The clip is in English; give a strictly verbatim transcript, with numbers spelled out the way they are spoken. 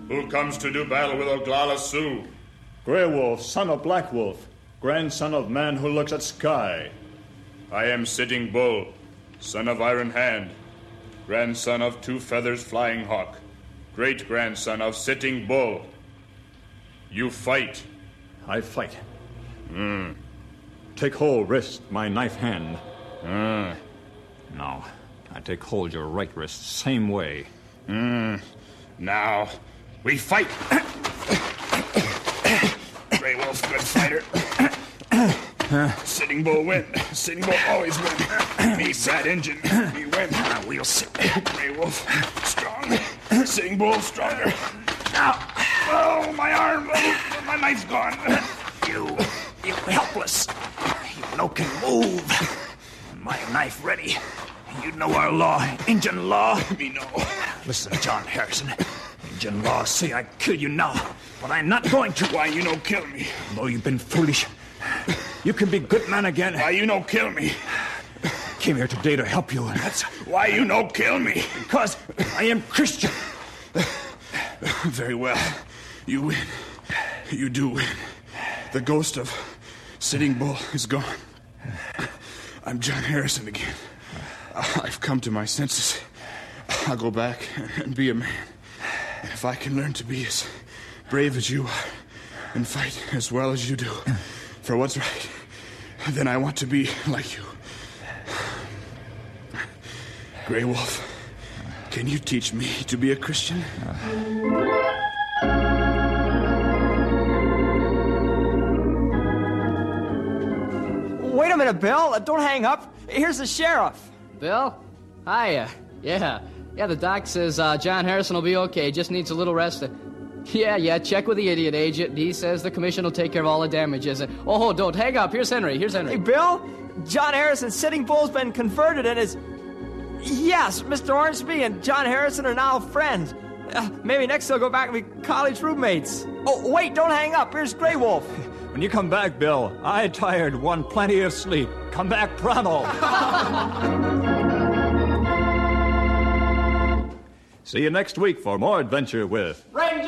Who comes to do battle with Oglala Sioux? Grey Wolf, son of Black Wolf, grandson of man who looks at sky. I am Sitting Bull, son of Iron Hand, grandson of Two Feathers Flying Hawk, great-grandson of Sitting Bull. You fight. I fight. Mm. Take hold, wrist, my knife hand. Mm. Now, I take hold your right wrist, same way. Mm. Now, we fight. Grey Wolf, good fighter. Sitting Bull win. Sitting Bull always win. Me, sad engine. Me win. We'll sit. Grey Wolf, strong. Sitting Bull, stronger. Ow. Oh, my arm. Oh, my knife's gone. You, you're helpless. You no can move. My knife ready. You know our law, Injun law. Me know. Listen, John Harrison. Injun law say I kill you now, but I'm not going to. Why you no kill me? Though you've been foolish, you can be good man again. Why you no kill me? Came here today to help you, and that's why you no kill me. Because I am Christian. Very well. You win. You do win. The ghost of Sitting Bull is gone. I'm John Harrison again. I've come to my senses. I'll go back and be a man. And if I can learn to be as brave as you are and fight as well as you do for what's right, then I want to be like you. Grey Wolf, can you teach me to be a Christian? Wait a minute, Bill. Uh, don't hang up. Here's the sheriff. Bill? Hiya. Yeah. Yeah, the doc says uh, John Harrison will be okay. Just needs a little rest. Yeah, yeah, check with the idiot agent. He says the commission will take care of all the damages. Oh, don't hang up. Here's Henry. Here's Henry. Hey, Bill? John Harrison, Sitting Bull's been converted and is... Yes, Mister Ormsby and John Harrison are now friends. Uh, maybe next they'll go back and be college roommates. Oh, wait, don't hang up. Here's Grey Wolf. When you come back, Bill, I tired, won plenty of sleep. Come back pronto. See you next week for more adventure with Ranger!